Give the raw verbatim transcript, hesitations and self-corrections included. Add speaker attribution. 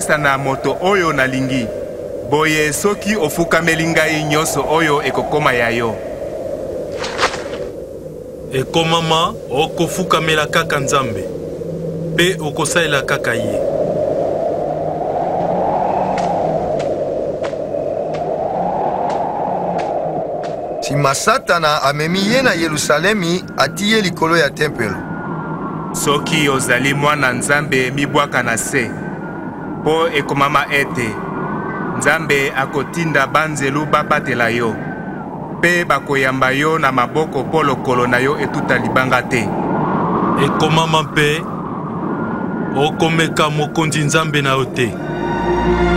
Speaker 1: kopesa na moto oyo nalingi. Boye soki ofukameli ngai nyonso oyo ekokoma ya yo.
Speaker 2: Ekomama okofukamela kaka Nzambe. Pe okosaela kaka ye.
Speaker 3: Sima Satana amemi ye na Yerusalemi ati ye likolo ya tempelo.
Speaker 1: Soki ozali mwana Nzambe mibwaka na se. Po ekomama ete Nzambe akotinda banzelu babatela yo. Pe bakoyamba yo na maboko po lokolo na yo etuta libanga te.
Speaker 2: Ekomama pe okomeka mokonzi Nzambe na yo te.